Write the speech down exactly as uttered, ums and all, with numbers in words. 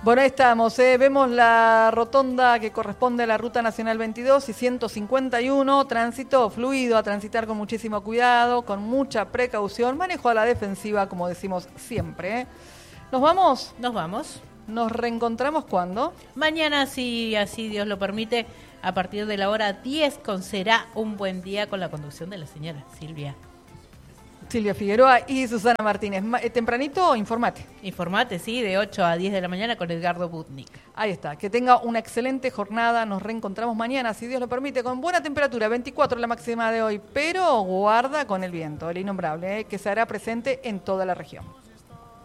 Bueno, ahí estamos, ¿eh? Vemos la rotonda que corresponde a la Ruta Nacional veintidós y ciento cincuenta y uno, tránsito fluido, a transitar con muchísimo cuidado, con mucha precaución, manejo a la defensiva, como decimos siempre, ¿eh? ¿Nos vamos? Nos vamos. ¿Nos reencontramos cuándo? Mañana, si así Dios lo permite, a partir de la hora diez, con Será un buen día, con la conducción de la señora Silvia. Silvia Figueroa y Susana Martínez. Tempranito, informate. Informate, sí, de ocho a diez de la mañana con Edgardo Butnik. Ahí está, que tenga una excelente jornada, nos reencontramos mañana, si Dios lo permite, con buena temperatura, veinticuatro la máxima de hoy, pero guarda con el viento, el innombrable, ¿eh? Que se hará presente en toda la región.